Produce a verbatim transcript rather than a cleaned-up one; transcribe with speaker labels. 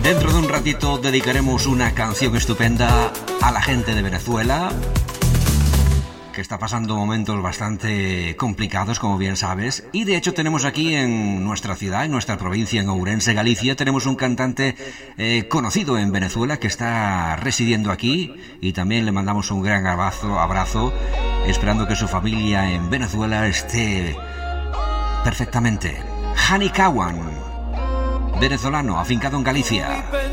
Speaker 1: Dentro de un ratito dedicaremos una canción estupenda a la gente de Venezuela, que está pasando momentos bastante complicados, como bien sabes. Y de hecho tenemos aquí en nuestra ciudad, en nuestra provincia, en Ourense, Galicia, tenemos un cantante eh, conocido en Venezuela que está residiendo aquí, y también le mandamos un gran abrazo, abrazo, esperando que su familia en Venezuela esté perfectamente. Hani Kawan, venezolano, afincado en Galicia.